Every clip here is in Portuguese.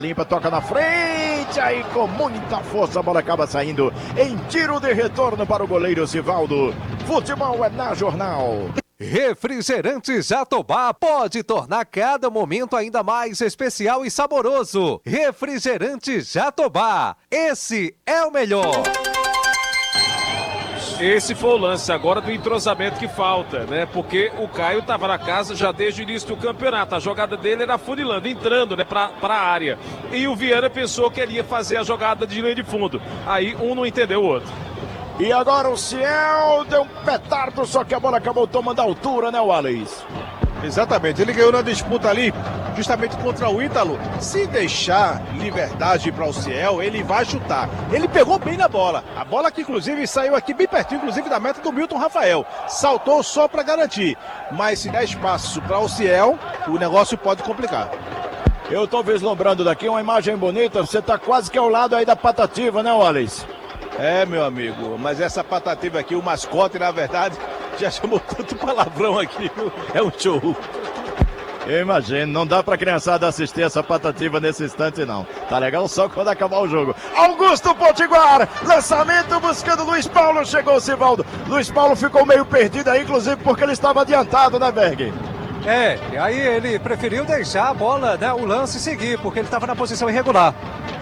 Limpa, toca na frente, aí com muita força a bola acaba saindo em tiro de retorno para o goleiro Sivaldo. Futebol é na Jornal. Refrigerante Jatobá pode tornar cada momento ainda mais especial e saboroso. Refrigerante Jatobá, esse é o melhor. Esse foi o lance agora do entrosamento que falta, né? Porque o Caio estava na casa já desde o início do campeonato. A jogada dele era funilando, entrando, né, para a área. E o Viana pensou que ele ia fazer a jogada de linha de fundo. Aí um não entendeu o outro. E agora o Ciel deu um petardo, só que a bola acabou tomando altura, né, Wallace? Exatamente, ele ganhou na disputa ali, justamente contra o Ítalo. Se deixar liberdade para o Ciel, ele vai chutar. Ele pegou bem na bola. A bola que inclusive saiu aqui bem pertinho, inclusive da meta do Milton Rafael. Saltou só para garantir. Mas se der espaço para o Ciel, o negócio pode complicar. Eu tô vislumbrando daqui uma imagem bonita. Você tá quase que ao lado aí da Patativa, né, Wallace? É, meu amigo, mas essa Patativa aqui, o mascote, na verdade, já chamou tanto palavrão aqui, é um show. Eu imagino, não dá pra criançada assistir essa Patativa nesse instante, não. Tá legal só quando acabar o jogo. Augusto Potiguar, lançamento buscando Luiz Paulo, chegou o Sivaldo. Luiz Paulo ficou meio perdido aí, inclusive porque ele estava adiantado, né, Berg? E aí ele preferiu deixar a bola, né, o lance seguir, porque ele estava na posição irregular.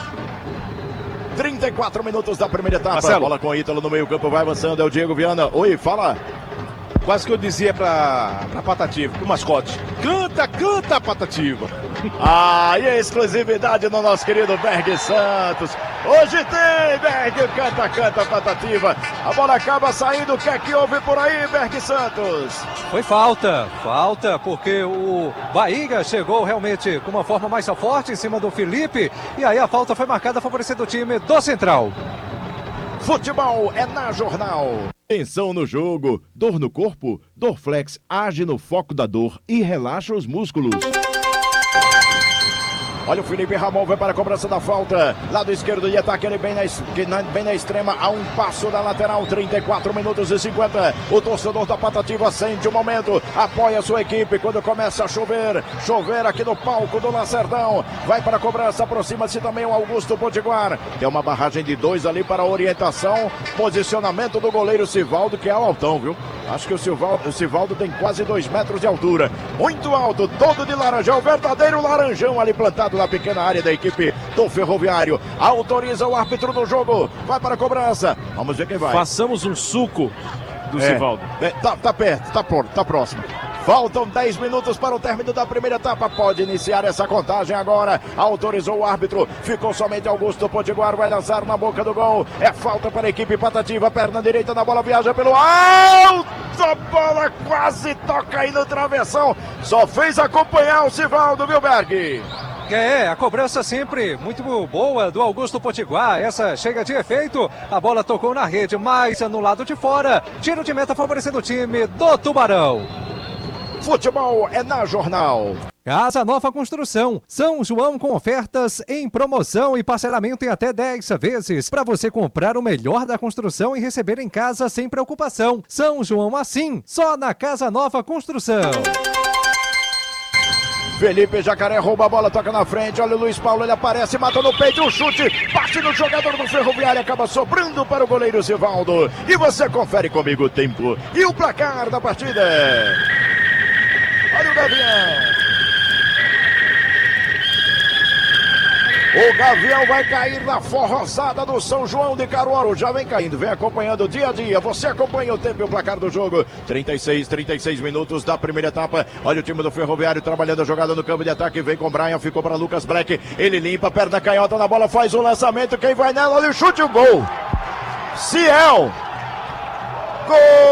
34 minutos da primeira etapa. Marcelo. Bola com o Ítalo no meio campo, vai avançando, é o Diego Viana. Oi, fala. Quase que eu dizia pra Patativa, pro mascote. Canta, canta, Patativa. E a exclusividade no nosso querido Berg Santos. Hoje tem, Berg, canta, canta, Patativa. A bola acaba saindo, o que é que houve por aí, Berg Santos? Foi falta, porque o Bahia chegou realmente com uma forma mais forte em cima do Felipe, e aí a falta foi marcada favorecendo o time do Central. Futebol é na Jornal. Tensão no jogo, dor no corpo, Dorflex age no foco da dor e relaxa os músculos. Olha o Felipe Ramon, vai para a cobrança da falta. Lado esquerdo de ataque, ele bem na extrema, a um passo da lateral. 34 minutos e 50. O torcedor da Patativa sente o momento, apoia a sua equipe quando começa a chover. Chover aqui no palco do Lacerdão. Vai para a cobrança, aproxima-se também o Augusto Potiguar. Tem uma barragem de 2 ali para a orientação. Posicionamento do goleiro Sivaldo, que é altão, viu? Acho que o Sivaldo tem quase 2 metros de altura. Muito alto, todo de laranjão, o verdadeiro laranjão ali plantado na pequena área da equipe do Ferroviário. Autoriza o árbitro do jogo. Vai para a cobrança. Vamos ver quem vai. Façamos um suco do Sivaldo. Tá perto, tá próximo. Faltam 10 minutos para o término da primeira etapa. Pode iniciar essa contagem agora. Autorizou o árbitro. Ficou somente Augusto Potiguar. Vai lançar na boca do gol. É falta para a equipe Patativa. Perna direita na bola. Viaja pelo alto. A bola quase toca aí no travessão. Só fez acompanhar o Sivaldo, viu, Berg? A cobrança sempre muito boa do Augusto Potiguar. Essa chega de efeito. A bola tocou na rede, mas no lado de fora. Tiro de meta favorecendo o time do Tubarão. Futebol é na Jornal. Casa Nova Construção, São João com ofertas em promoção e parcelamento em até 10 vezes para você comprar o melhor da construção e receber em casa sem preocupação. São João assim, só na Casa Nova Construção. Felipe Jacaré rouba a bola, toca na frente, olha o Luiz Paulo, ele aparece, mata no peito, um chute, bate no jogador do Ferroviário, acaba sobrando para o goleiro Sivaldo. E você confere comigo o tempo e o placar da partida. Olha o Gavião. O Gavião vai cair na forrosada do São João de Caruaru. Já vem caindo, vem acompanhando dia a dia. Você acompanha o tempo e o placar do jogo. 36 minutos da primeira etapa. Olha o time do Ferroviário trabalhando a jogada no campo de ataque. Vem com Brian, ficou para Lucas Black. Ele limpa, perna canhota na bola, faz o lançamento. Quem vai nela? Olha o chute, o gol. Ciel. Gol!